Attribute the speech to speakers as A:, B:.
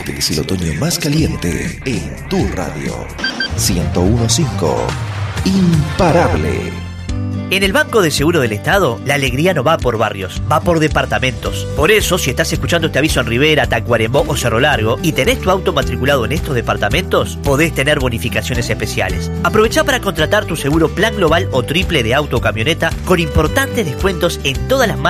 A: Este es el otoño más caliente en tu radio. 101.5. Imparable.
B: En el Banco de Seguro del Estado, la alegría no va por barrios, va por departamentos. Por eso, si estás escuchando este aviso en Rivera, Tacuarembó o Cerro Largo y tenés tu auto matriculado en estos departamentos, podés tener bonificaciones especiales. Aprovechá para contratar tu seguro plan global o triple de auto o camioneta con importantes descuentos en todas las marcas